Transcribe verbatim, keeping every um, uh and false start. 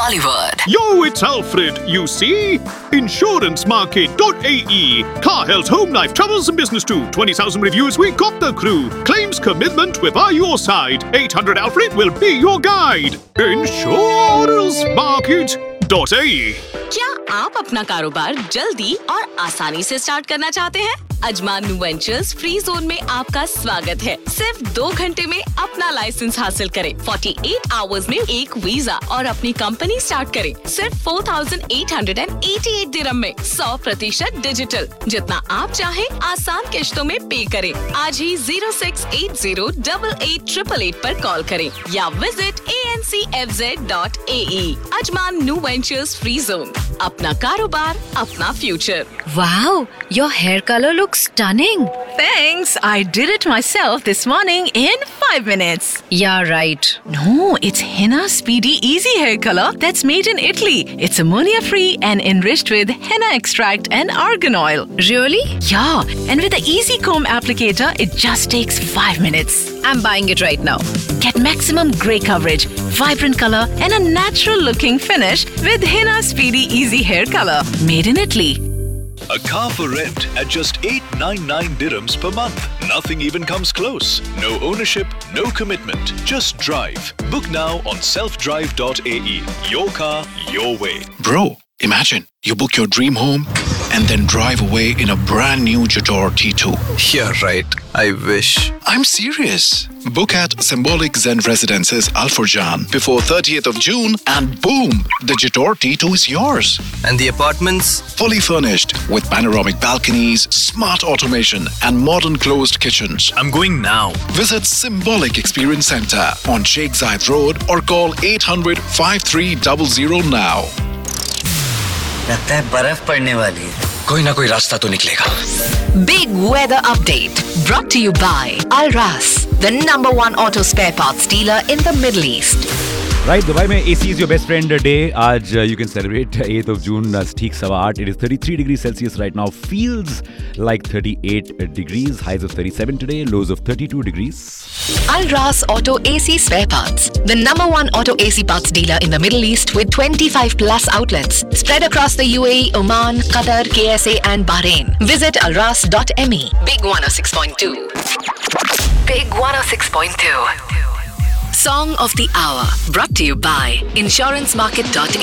Bollywood. Yo, it's Alfred. You see? insurance market dot a e. Car, health, home life, travels and business too. twenty thousand reviews, we got the crew. Claims commitment, we're by your side. eight hundred Alfred will be your guide. insurance market dot a e. क्या आप अपना कारोबार जल्दी और आसानी से start करना चाहते हैं? Ajman new ventures free zone में आपका स्वागत है। सिर्फ दो घंटे में अपना लाइसेंस हासिल करें, अड़तालीस आवर्स में एक वीजा और अपनी कंपनी स्टार्ट करें सिर्फ चार हज़ार आठ सौ अट्ठासी दिरहम में, सौ प्रतिशत डिजिटल। जितना आप चाहें आसान किश्तों में पे करें। आज ही zero six eight zero eight eight triple eight पर कॉल करें या visit A N C F Z dot A E. Ajman new ventures free zone, अपना कारोबार अपना future. Wow, your hair color looks stunning. Thanks. I did it myself this morning in five minutes. Yeah, right. No, it's Henna Speedy Easy Hair Color that's made in Italy. It's ammonia-free and enriched with henna extract and argan oil. Really? Yeah, and with the Easy Comb applicator, it just takes five minutes. I'm buying it right now. Get maximum grey coverage, vibrant color, and a natural-looking finish with Henna Speedy Easy Hair Color, made in Italy. A car for rent at just eight hundred ninety-nine dirhams per month. Nothing even comes close. No ownership, no commitment. Just drive. Book now on self drive dot a e. Your car, your way. Bro, imagine you book your dream home and then drive away in a brand new Jador T two. Yeah, right. I wish. I'm serious. Book at Symbolic Zen Residences Al Furjan before thirtieth of June and boom, the Jador T two is yours. And the apartments? Fully furnished with panoramic balconies, smart automation and modern closed kitchens. I'm going now. Visit Symbolic Experience Center on Sheikh Zayed Road or call eight hundred, five three zero zero now. लगता है बर्फ पड़ने वाली है। कोई ना कोई रास्ता तो निकलेगा। Big weather update brought to you by Al Ras, the number one auto spare parts dealer in the Middle East. Right Dubai में AC is your best friend day. आज you can celebrate eight of June ठीक सवा आठ। It is thirty-three degrees Celsius right now. Feels like thirty-eight degrees. Highs of thirty-seven today. Lows of thirty-two degrees. Al Ras Auto A C Spare Parts, the number one auto A C parts dealer in the Middle East with twenty-five plus outlets spread across the U A E, Oman, Qatar, K S A and Bahrain. Visit alras dot m e. Big one oh six point two. Big one oh six point two. Song of the Hour brought to you by insurance market dot